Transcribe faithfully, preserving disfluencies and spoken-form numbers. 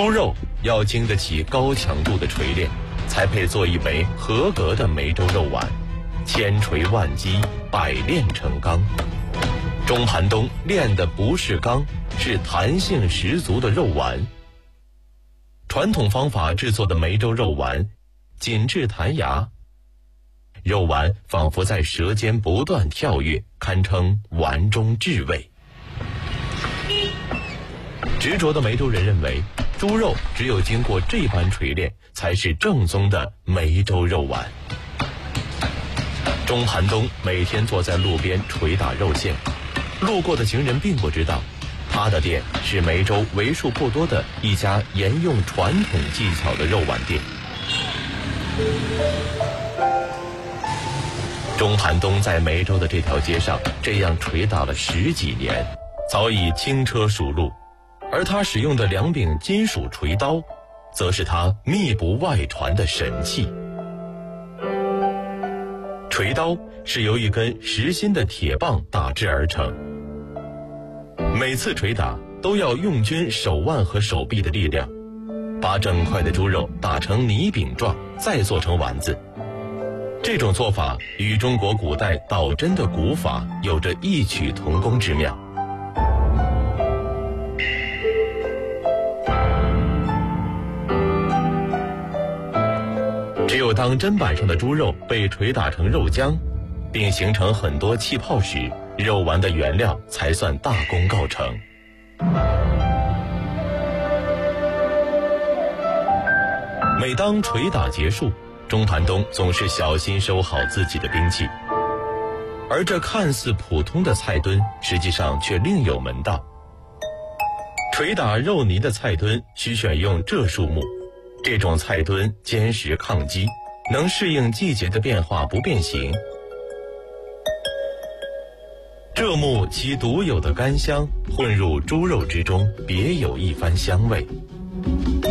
猪肉要经得起高强度的锤炼，才配做一枚合格的梅州肉丸。千锤万击，百炼成钢。中盘东炼的不是钢，是弹性十足的肉丸。传统方法制作的梅州肉丸，紧致弹牙，肉丸仿佛在舌尖不断跳跃，堪称丸中至味。执着的梅州人认为，猪肉只有经过这般锤炼，才是正宗的梅州肉丸。钟盘东每天坐在路边捶打肉馅，路过的行人并不知道，他的店是梅州为数不多的一家沿用传统技巧的肉丸店。钟盘东在梅州的这条街上这样捶打了十几年，早已轻车熟路，而他使用的两柄金属锤刀，则是他密不外传的神器。锤刀是由一根实心的铁棒打制而成，每次捶打都要用均手腕和手臂的力量，把整块的猪肉打成泥饼状，再做成丸子。这种做法与中国古代捣针的古法有着异曲同工之妙。只有当砧板上的猪肉被捶打成肉浆，并形成很多气泡时，肉丸的原料才算大功告成。每当捶打结束，钟盘东总是小心收好自己的兵器，而这看似普通的菜墩，实际上却另有门道。捶打肉泥的菜墩需选用柘树木，这种菜墩坚实抗击，能适应季节的变化不变形。柘木其独有的干香混入猪肉之中，别有一番香味。